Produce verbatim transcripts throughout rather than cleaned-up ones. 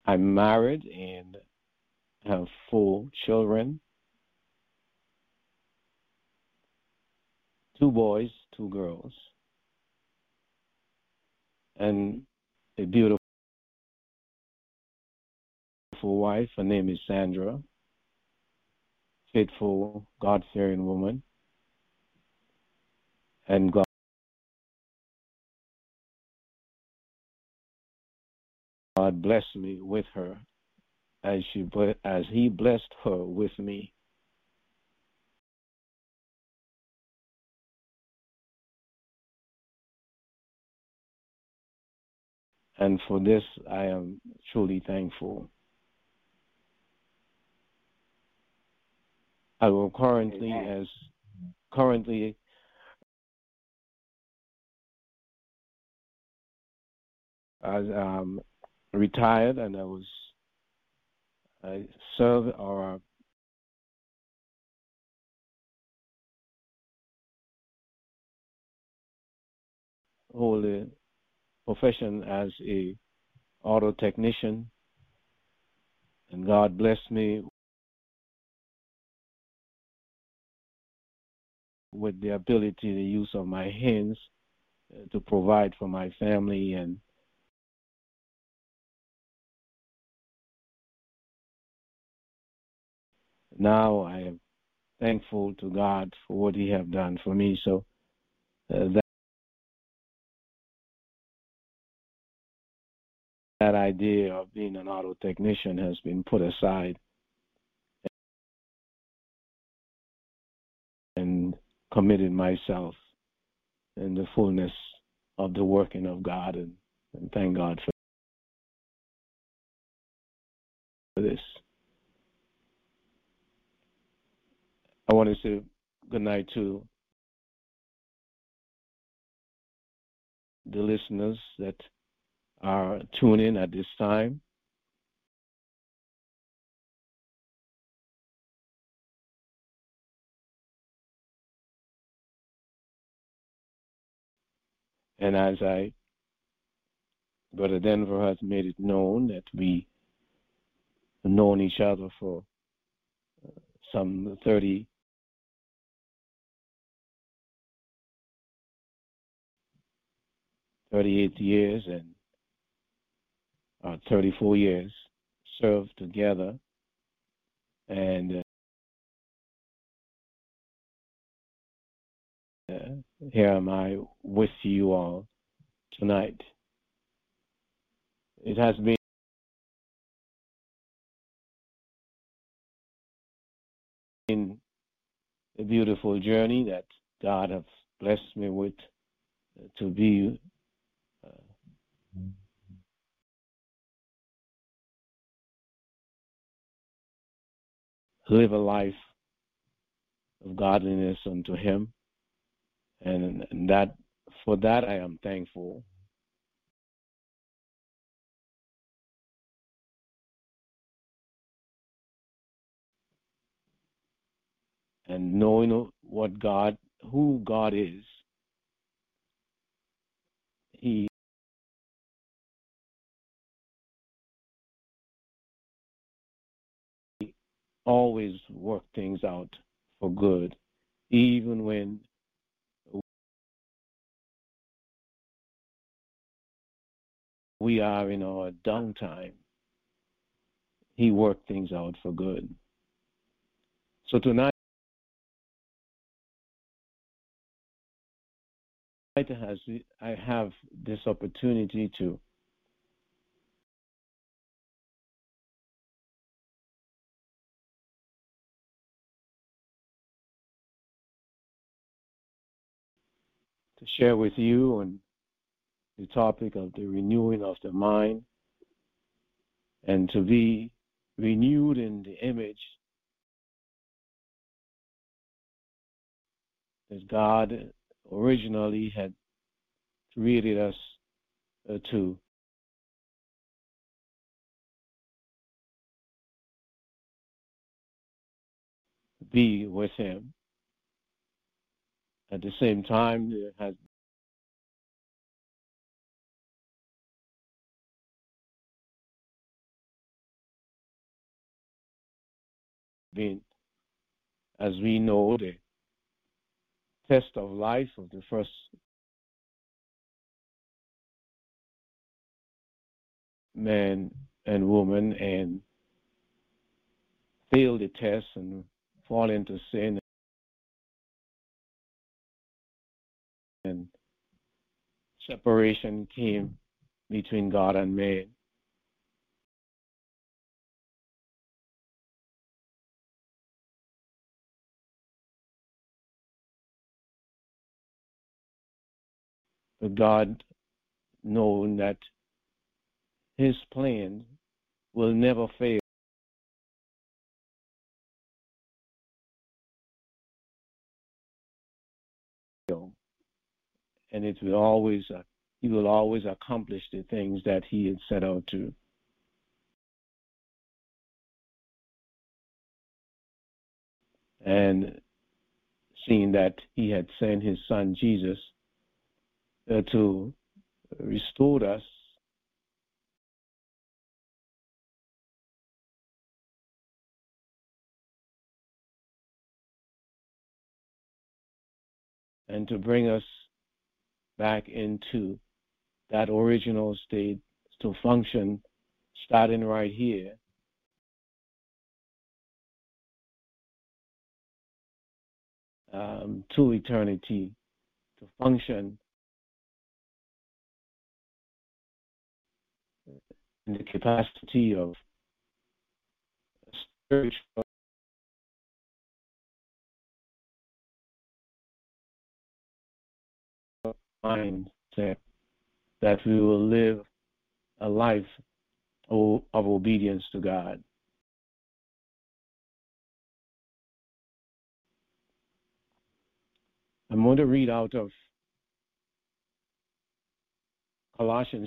I'm married and have four children, two boys, two girls, and a beautiful wife. Her name is Sandra, faithful, God-fearing woman, and God blessed me with her as she as He blessed her with me. And for this, I am truly thankful. I will currently, as currently, as um, retired, and I was I serve or hold a profession as a auto technician, and God blessed me with the ability, the use of my hands uh, to provide for my family. And now I am thankful to God for what He have done for me. So uh, that, that idea of being an auto technician has been put aside, and committed myself in the fullness of the working of God, and, and thank God for this. I want to say good night to the listeners that are tuning at this time. And as I, Brother Denver has made it known that we have known each other for some thirty, thirty-eight years and uh, thirty-four years served together. And uh, here am I with you all tonight. It has been a beautiful journey that God has blessed me with uh, to be uh, live a life of godliness unto Him, and, and that for that I am thankful. And knowing what God, who God is, He always works things out for good, even when we are in our downtime. He worked things out for good. So tonight, has I have this opportunity to to share with you on the topic of the renewing of the mind, and to be renewed in the image that God originally had created us uh, to be with Him. At the same time, there has been, as we know, the test of life of the first man and woman, and fail the test and fall into sin, and separation came between God and man. But God, knowing that his plan will never fail, and it will always, uh, he will always accomplish the things that he had set out to. And seeing that he had sent his son Jesus uh, to restore us and to bring us back into that original state to function, starting right here, um, to eternity, to function in the capacity of spiritual mindset, that we will live a life of obedience to God. I'm going to read out of Colossians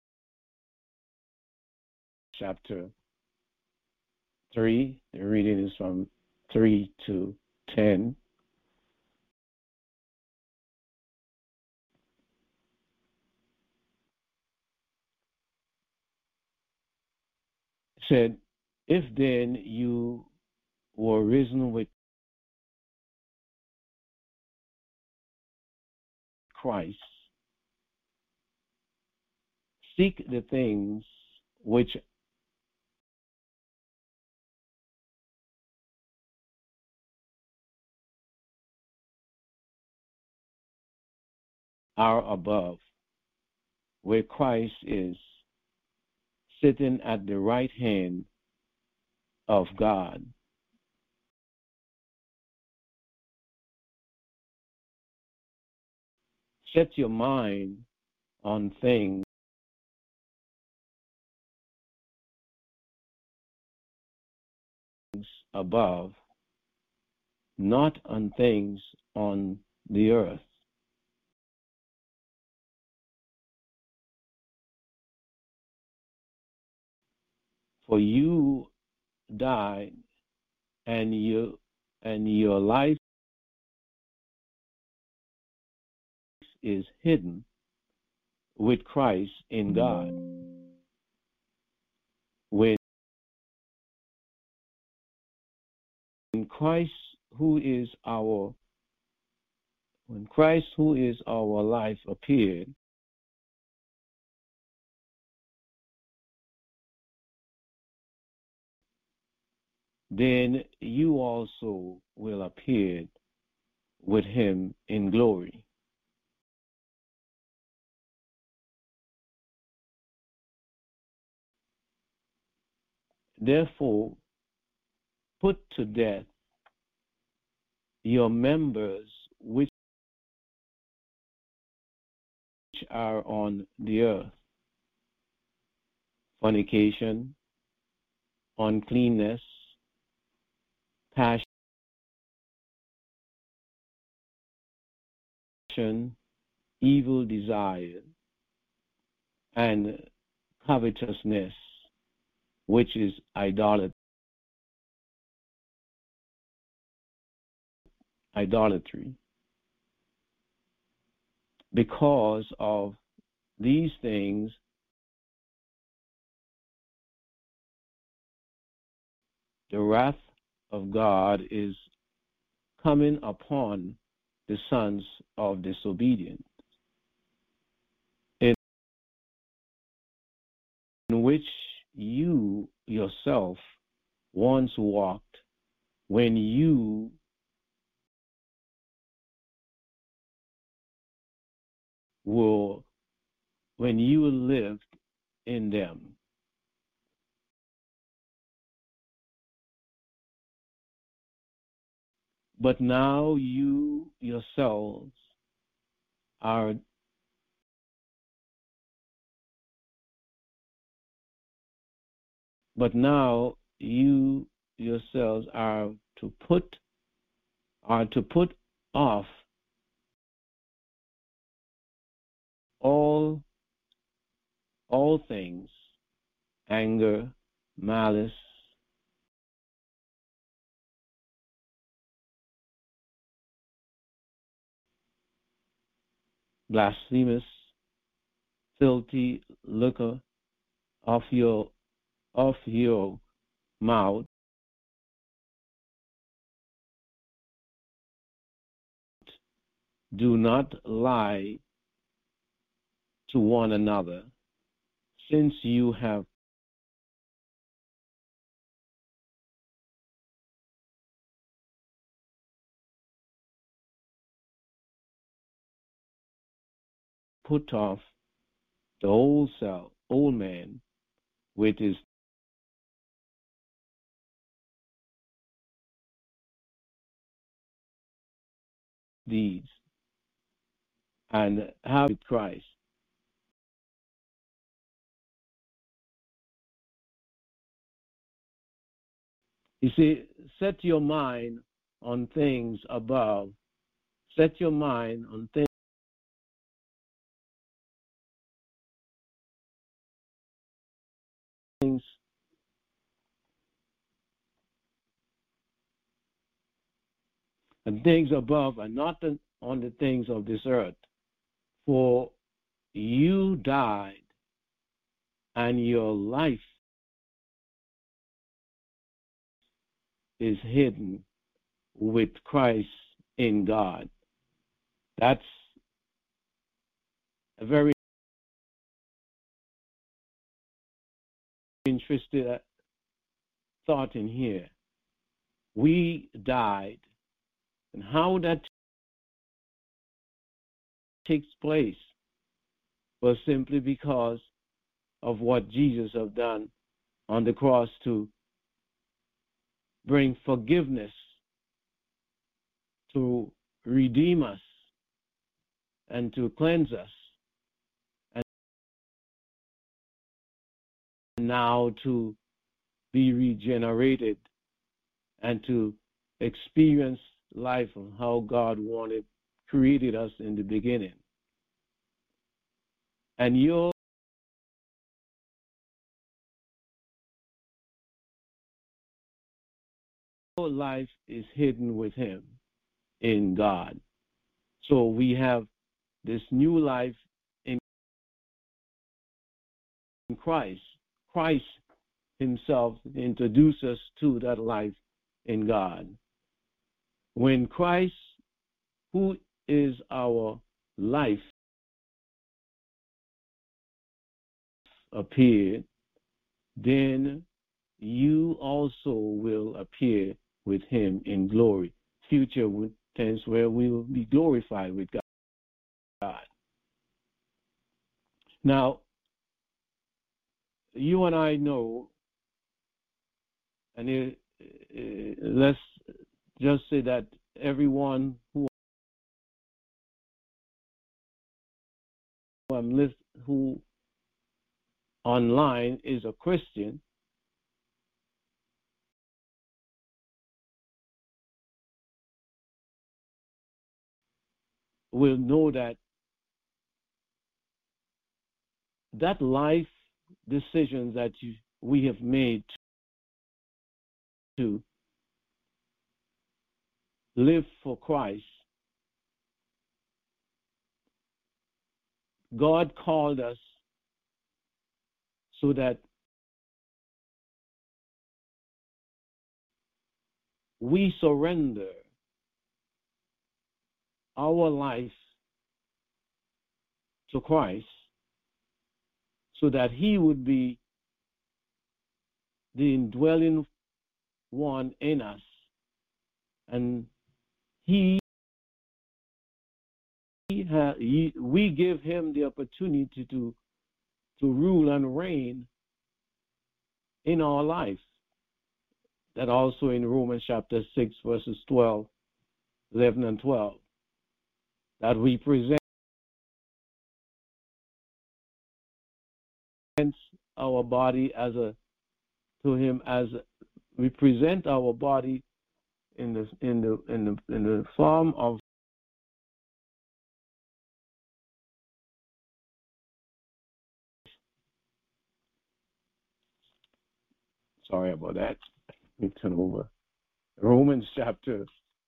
chapter three. The reading is from three to ten. It said, if then you were risen with Christ, seek the things which are above, where Christ is sitting at the right hand of God. Set your mind on things above, not on things on the earth. For you died, and you and your life is hidden with Christ in God. When Christ, who is our when Christ, who is our life, appeared, then you also will appear with him in glory. Therefore, put to death your members which are on the earth: fornication, uncleanness, passion, evil desire, and covetousness, which is idolatry. Idolatry. Because of these things, the wrath of God is coming upon the sons of disobedience, in which you yourself once walked when you were when you lived in them. But now you yourselves are but now you yourselves are to put are to put off all all things, anger, malice, blasphemous, filthy lucre of your of your mouth. Do not lie to one another, since you have put off the old self, old man, with his deeds, and have Christ. You see, set your mind on things above. Set your mind on things and things above, and not the, on the things of this earth. For you died, and your life is hidden with Christ in God. That's a very interesting thought in here. We died, and how that takes place was simply because of what Jesus have done on the cross to bring forgiveness, to redeem us, and to cleanse us, and now to be regenerated and to experience life of how God wanted, created us in the beginning. And your life is hidden with him in God. So we have this new life in Christ. Christ himself introduced us to that life in God. When Christ, who is our life, appeared, then you also will appear with him in glory. Future tense where we will be glorified with God. Now, you and I know, and it, it, let's just say that everyone who I'm list, who online is a Christian, will know that that life decisions that you, we have made to live for Christ, God called us so that we surrender our life to Christ so that he would be the indwelling one in us, and he, ha, he we give him the opportunity to to rule and reign in our life. That also in Romans chapter six, verses twelve, eleven and twelve, that we present our body as a to him as a, we present our body in the in the in the in the form of sorry about that. Let me turn over. Romans chapter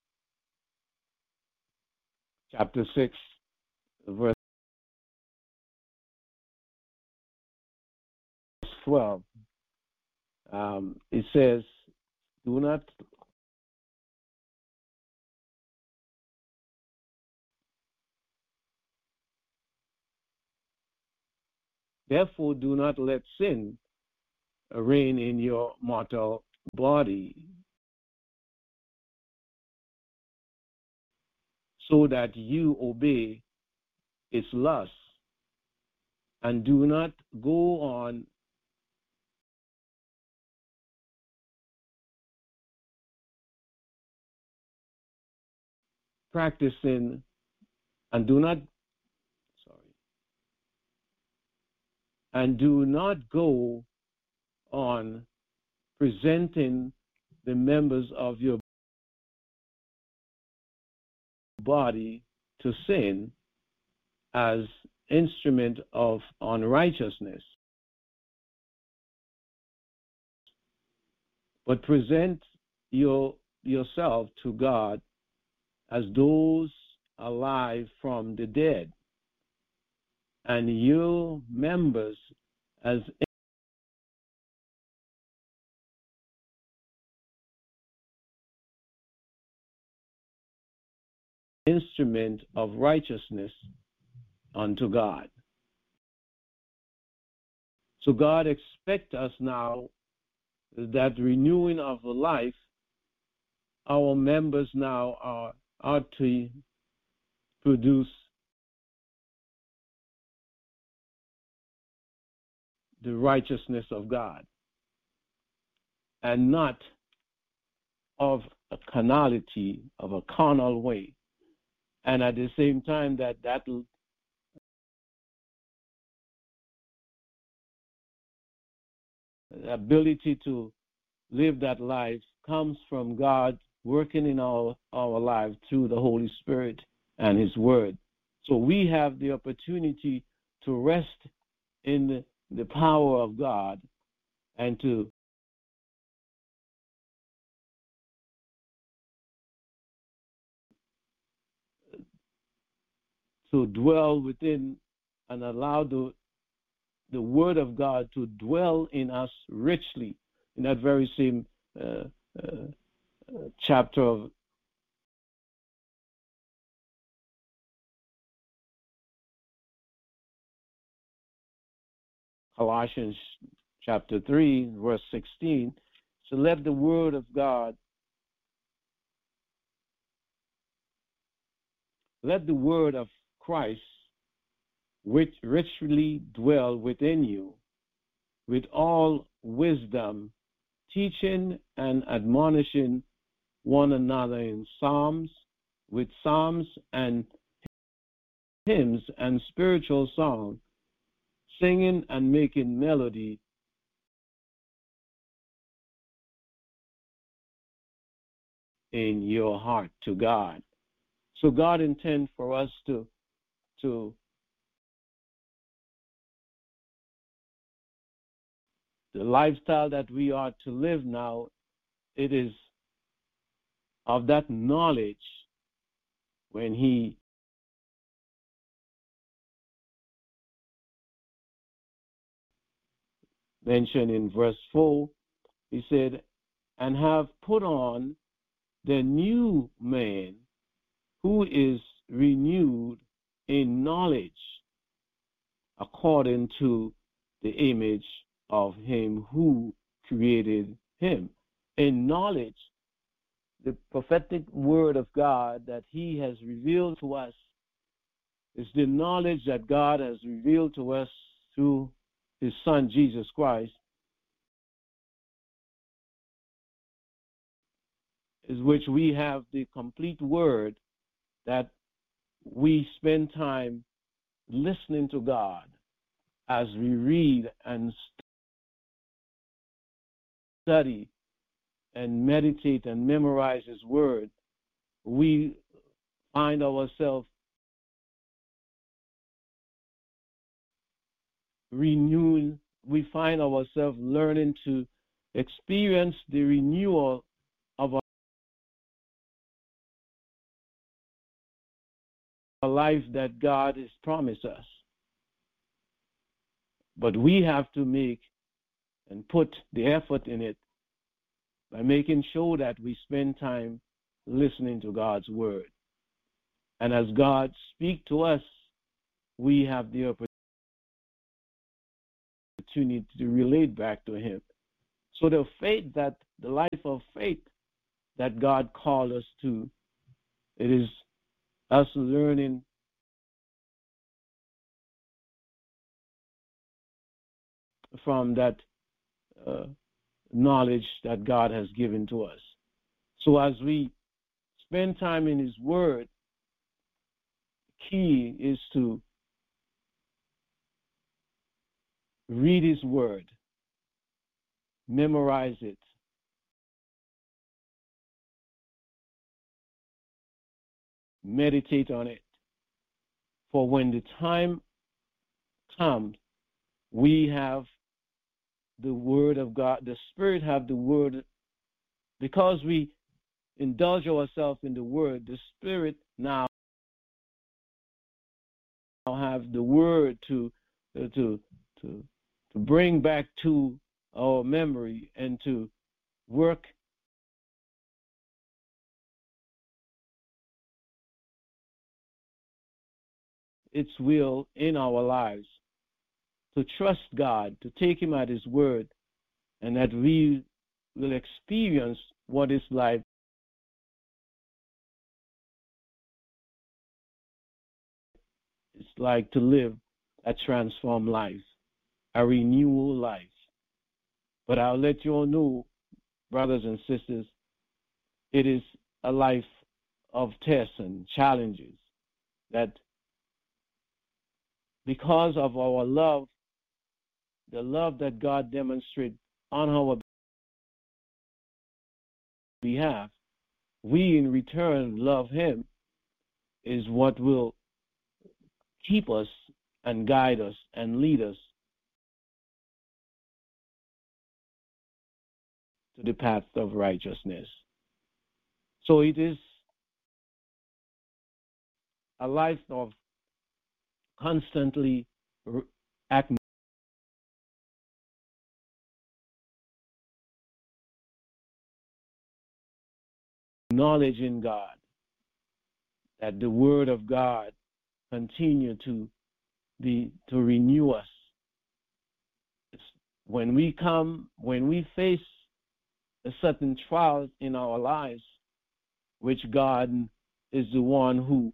chapter six, verse twelve. Um, it says, "Do not therefore do not let sin reign in your mortal body, so that you obey its lusts, and do not go on practicing and do not sorry and do not go on presenting the members of your body to sin as instrument of unrighteousness, but present your yourself to God as those alive from the dead, and your members as instrument of righteousness unto God." So God expects us now that renewing of the life, our members now are, are to produce the righteousness of God, and not of a carnality, of a carnal way. And at the same time that that ability to live that life comes from God working in our, our lives through the Holy Spirit and his word. So we have the opportunity to rest in the, the power of God and to to dwell within and allow the the word of God to dwell in us richly. In that very same uh, uh, uh, chapter of Colossians chapter three, verse sixteen, so let the word of God, let the word of Christ which richly dwell within you with all wisdom, teaching and admonishing one another in psalms, with psalms and hymns and spiritual songs, singing and making melody in your heart to God. So God intends for us to, to the lifestyle that we are to live now, it is of that knowledge when he mentioned in verse four, he said, and have put on the new man who is renewed in knowledge according to the image of him who created him. In knowledge, the prophetic word of God that he has revealed to us is the knowledge that God has revealed to us through his Son, Jesus Christ, is which we have the complete word that we spend time listening to God as we read and study and meditate and memorize his word. We find ourselves renewing, we find ourselves learning to experience the renewal of a life that God has promised us. But we have to make and put the effort in it by making sure that we spend time listening to God's word. And as God speaks to us, we have the opportunity to relate back to him. So the faith that, the life of faith that God called us to, it is us learning from that uh, knowledge that God has given to us. So as we spend time in his word, key is to read his word, memorize it, meditate on it. For when the time comes, we have the word of God, the Spirit have the word. Because we indulge ourselves in the word, the Spirit now have the word to to to to bring back to our memory and to work its will in our lives, to trust God, to take him at his word, and that we will experience what it's like it's like to live a transformed life, a renewal life. But I'll let you all know, brothers and sisters, it is a life of tests and challenges that because of our love, the love that God demonstrates on our behalf, we in return love him, is what will keep us and guide us and lead us to the path of righteousness. So it is a life of constantly acknowledging God, that the word of God continue to be to renew us. When we come, when we face a certain trial in our lives, which God is the one who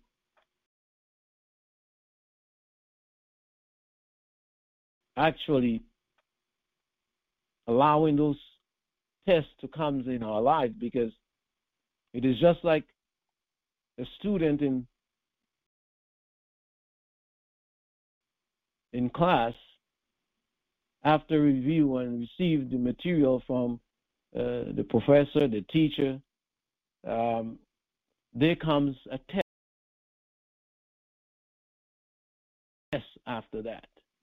actually allowing those tests to come in our life, because it is just like a student in in class, after review and receive the material from uh, the professor, the teacher, um, there comes a test after that.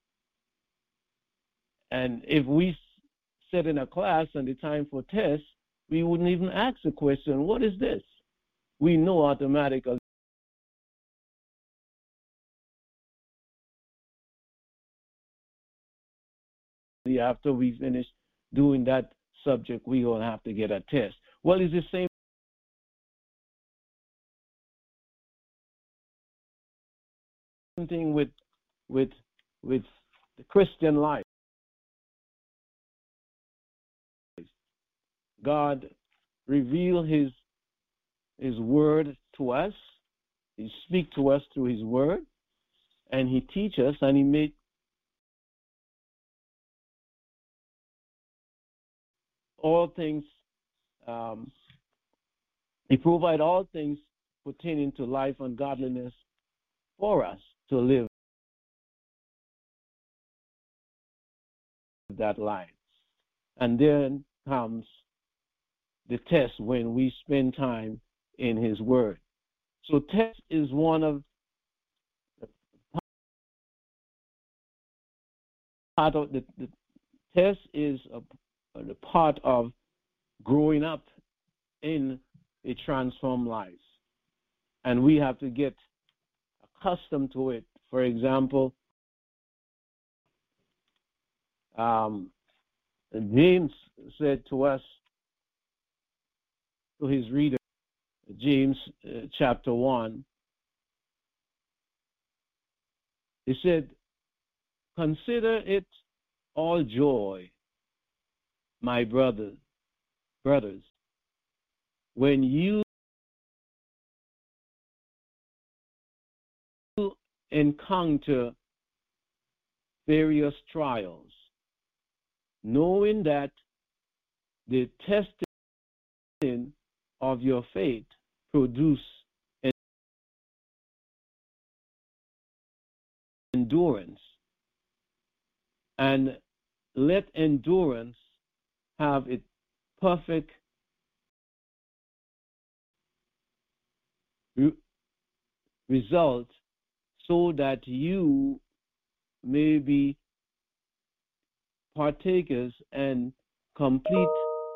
And if we sit in a class and the time for tests, we wouldn't even ask the question, what is this? We know automatically after we finish doing that subject, we're going to have to get a test. Well, it's the same thing with with with the Christian life. God revealed his his word to us. He speaks to us through his word, and he teaches us, and he made all things, um, he provided all things pertaining to life and godliness for us to live that life. And then comes the test when we spend time in his word. So test is one of part of the, the test is a, a part of growing up in a transformed life. And we have to get accustomed to it. For example, um, James said to us, to his reader, James uh, chapter one, he said, "Consider it all joy, my brothers, brothers, when you encounter various trials, knowing that the testing of your faith produce endurance, and let endurance have its perfect re- result, so that you may be partakers and complete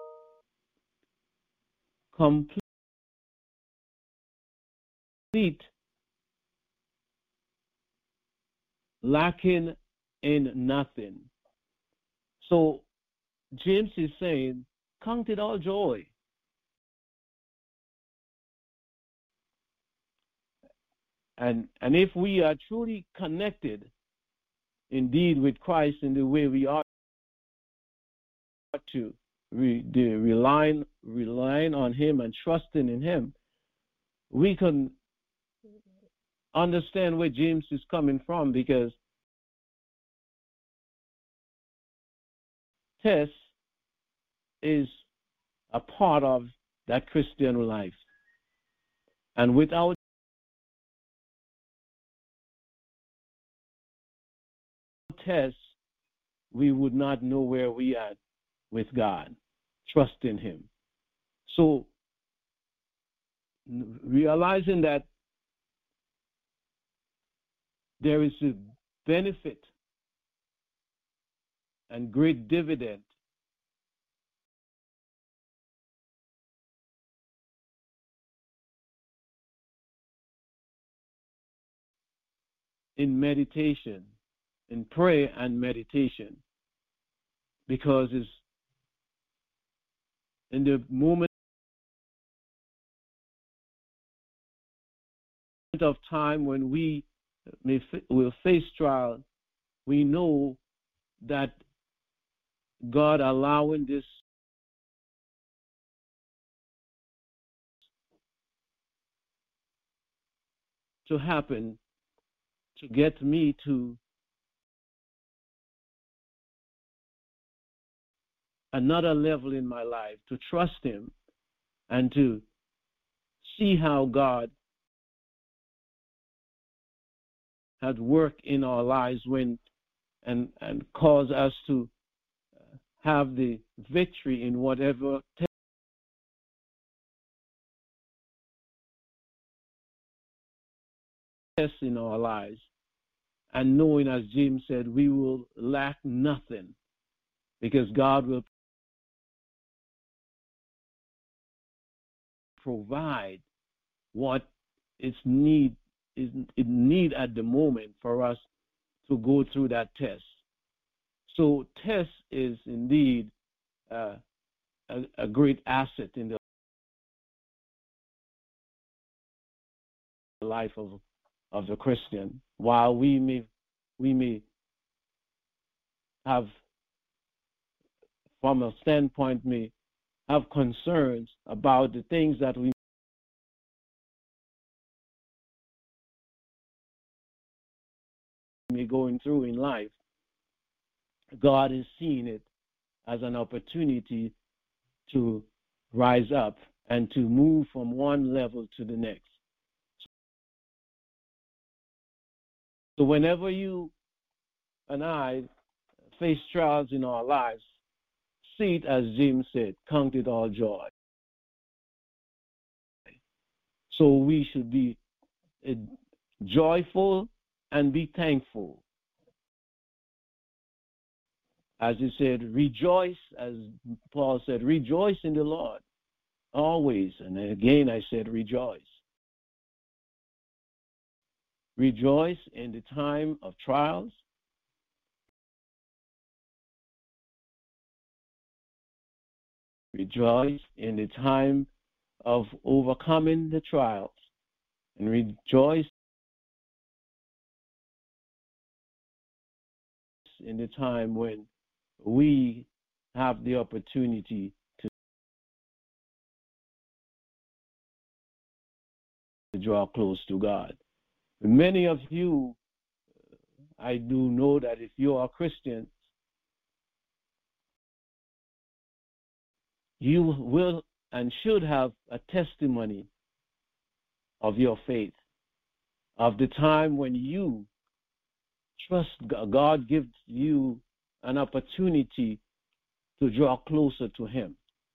complete lacking in nothing." So James is saying, count it all joy. And and if we are truly connected indeed with Christ in the way we ought to, re, the relying relying on him and trusting in him, we can understand where James is coming from, because test is a part of that Christian life. And without tests, we would not know where we are with God, trusting him. So realizing that there is a benefit and great dividend in meditation, in prayer and meditation, because it's in the moment of time when we may will face trial, we know that God allowing this to happen to get me to another level in my life, to trust him and to see how God had worked in our lives when and and cause us to have the victory in whatever test in our lives. And knowing, as James said, we will lack nothing, because God will provide what is need is it need at the moment for us to go through that test. So test is indeed uh, a, a great asset in the life of of the Christian. While we may we may have, from a standpoint, may have concerns about the things that we may be going through in life, God is seeing it as an opportunity to rise up and to move from one level to the next. So whenever you and I face trials in our lives, see it, as James said, count it all joy. So we should be joyful and be thankful. As he said, rejoice, as Paul said, rejoice in the Lord always. And again I said, rejoice. Rejoice in the time of trials. Rejoice in the time of overcoming the trials. And rejoice in the time when we have the opportunity to draw close to God. Many of you, I do know that if you are Christians, you will and should have a testimony of your faith, of the time when you trust God. God gives you an opportunity to draw closer to Him.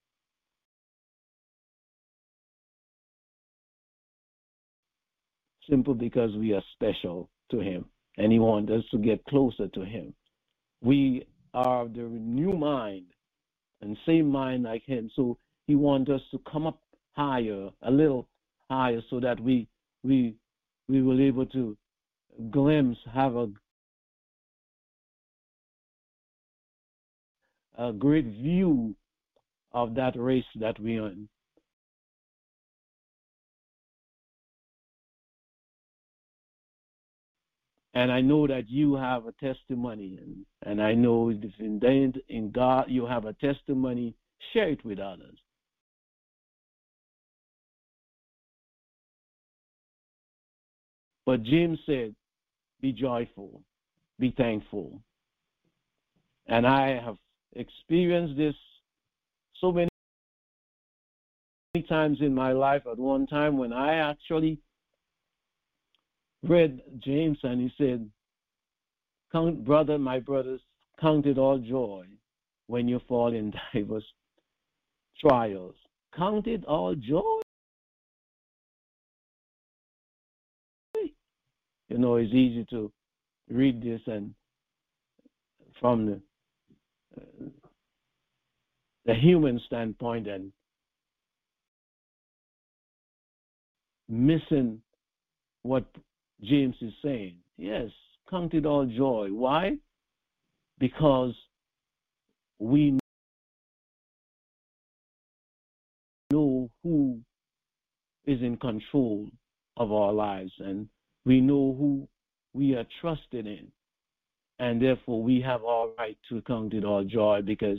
Simply because we are special to Him and He wants us to get closer to Him. We are the new mind and same mind like Him. So He wants us to come up higher, a little higher, so that we we we will be able to glimpse, have a a great view of that race that we are in. And I know that you have a testimony, and, and I know if in, in God you have a testimony, share it with others. But James said, be joyful, be thankful. And I have experienced this so many times in my life. At one time when I actually read James and he said, count, brother, my brothers, count it all joy when you fall in diverse trials. Count it all joy. You know, it's easy to read this and from the, uh, the human standpoint and missing what James is saying. Yes, count it all joy. Why? Because we know who is in control of our lives, and we know who we are trusted in, and therefore we have all right to count it all joy, because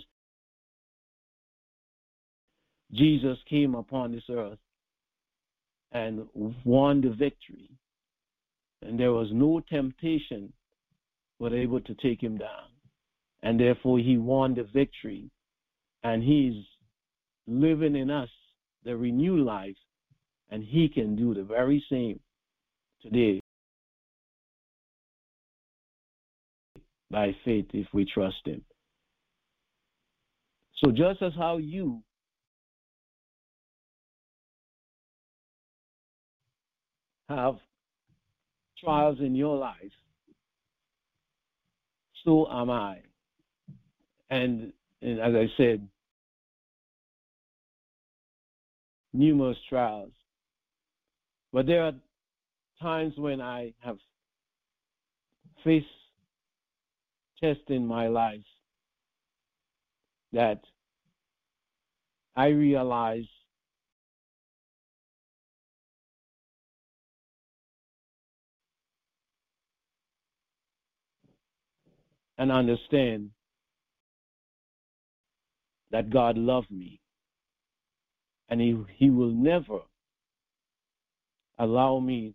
Jesus came upon this earth and won the victory, and there was no temptation but able to take him down, and therefore he won the victory, and he's living in us the renewed life, and he can do the very same today by faith if we trust him. So just as how you have trials in your life, so am I. And, and as I said, numerous trials. But there are times when I have faced tests in my life that I realize – and understand that God loved me, and he, he will never allow me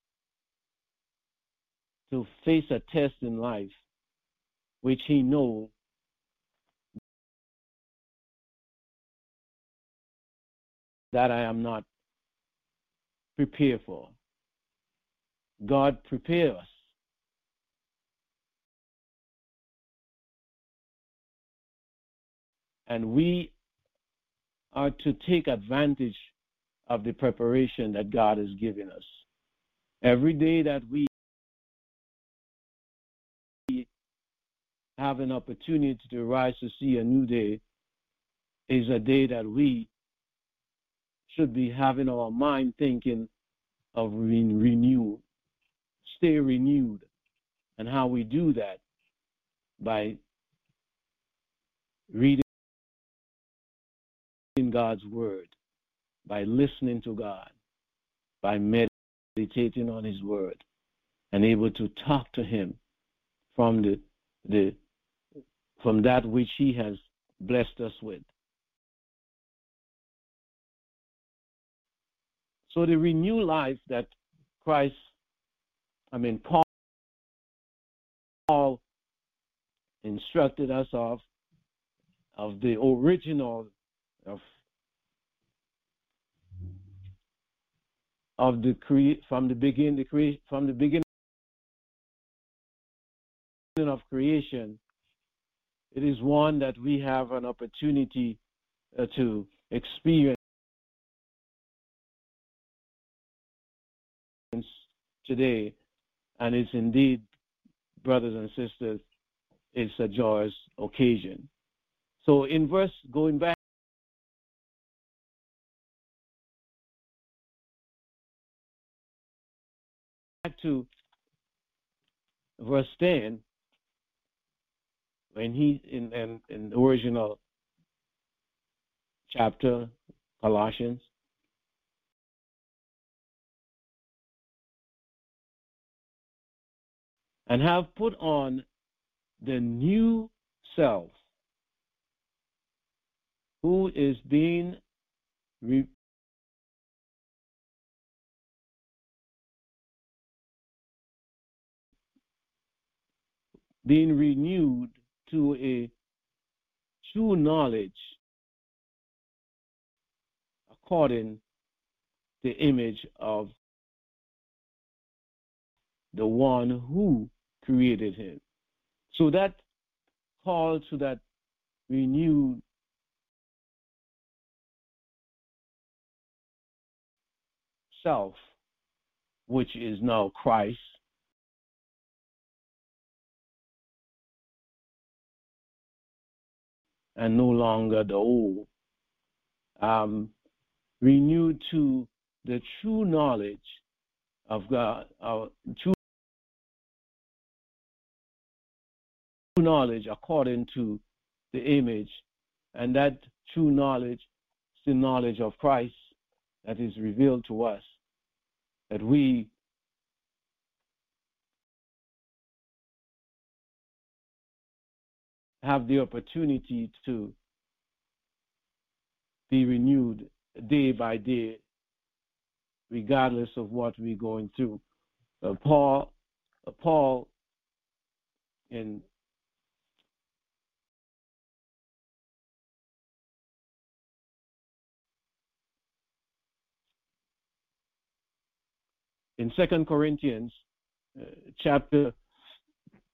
to face a test in life which he knows that I am not prepared for. God prepares us. And we are to take advantage of the preparation that God has given us. Every day that we have an opportunity to rise to see a new day is a day that we should be having our mind thinking of being renewed. Stay renewed. And how we do that? By reading God's word, by listening to God, by meditating on his word, and able to talk to him from the the from that which he has blessed us with. So the renewed life that Christ, I mean Paul, Paul instructed us of, of the original of of the cre- from the beginning the cre- from the beginning of creation, it is one that we have an opportunity uh, to experience today, and it's indeed, brothers and sisters, it's a joyous occasion. So in verse, going back to verse ten, when he, in, in, in the original chapter, Colossians, and have put on the new self, who is being re- being renewed to a true knowledge according to the image of the one who created him. So that call to that renewed self, which is now Christ, and no longer the old, um, renewed to the true knowledge of God, uh, true knowledge according to the image, and that true knowledge is the knowledge of Christ that is revealed to us, that we have the opportunity to be renewed day by day, regardless of what we're going through. Uh, Paul, uh, Paul, in in Second Corinthians, uh, chapter